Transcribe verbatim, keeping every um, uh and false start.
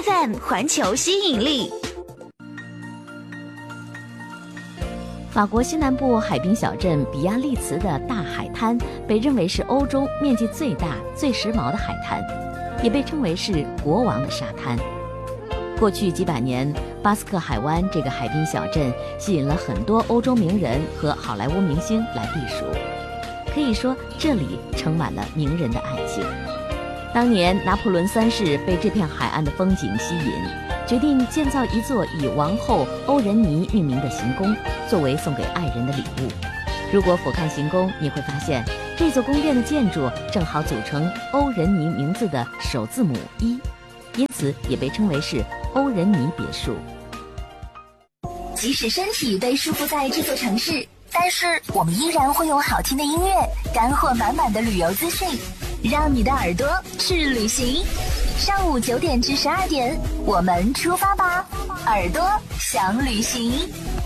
F M 环球吸引力。 法国西南部海滨小镇比亚利茨的大海滩被认为是欧洲面积最大、最时髦的海滩，也被称为是国王的沙滩。过去几百年，巴斯克海湾这个海滨小镇吸引了很多欧洲名人和好莱坞明星来避暑，可以说这里充满了名人的爱情。当年拿破仑三世被这片海岸的风景吸引，决定建造一座以王后欧仁妮命名的行宫，作为送给爱人的礼物。如果俯瞰行宫，你会发现这座宫殿的建筑正好组成欧仁妮名字的首字母一，因此也被称为是欧仁妮别墅。 即使身体被束缚在这座城市，但是我们依然会有好听的音乐，干货满满的旅游资讯，让你的耳朵去旅行。上午九点至十二点，我们出发吧，耳朵想旅行。